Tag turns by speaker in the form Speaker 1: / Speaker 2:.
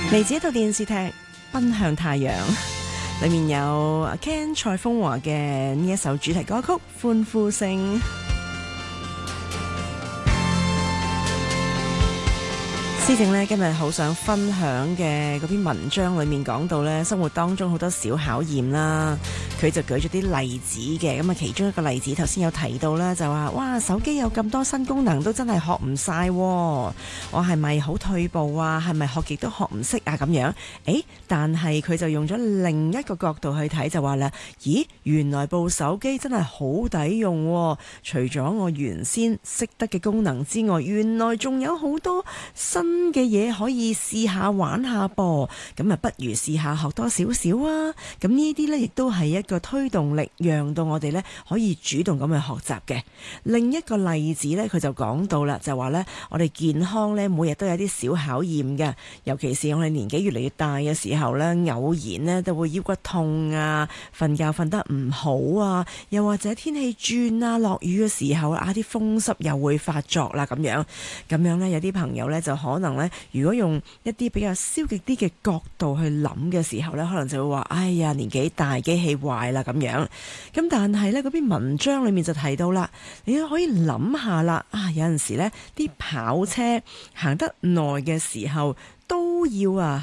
Speaker 1: 嚟自一套電視劇《奔向太陽》，裏面有 Ken 蔡楓華嘅呢一首主題歌曲《歡呼聲》。施政呢今日好想分享嘅嗰篇文章裏面講到呢，生活當中好多小考驗啦，佢就舉咗啲例子嘅。咁啊，其中一個例子頭先有提到啦，就話哇，手機有咁多新功能都真係學唔晒，我係咪好退步啊？係咪學極都學唔識啊？咁樣，但係佢就用咗另一個角度去睇，就話啦，咦，原來部手機真係好抵用喎，除咗我原先識得嘅功能之外，原來仲有好多新嘅嘢可以試下玩下噃，咁啊不如試下學多少少啊！咁呢啲呢，亦都係一個推動力，讓到我哋呢可以主動咁去學習嘅。另一個例子呢，佢就講到啦，就話呢，我哋健康呢，每日都有啲小考驗嘅，尤其是我哋年紀越嚟越大嘅時候呢，偶然呢都會腰骨痛啊，瞓覺瞓得唔好啊，又或者天氣轉啊，落雨嘅時候啊，啲風濕又會發作啦，咁樣呢，有啲朋友呢，就可能呢，如果用一啲比較消極啲嘅角度去諗嘅時候呢，可能就會話，哎呀，年紀大機器壞啦咁樣。咁但係呢，嗰篇文章裏面就提到啦，你都可以諗下啦，有陣時呢啲跑車行得耐嘅時候都要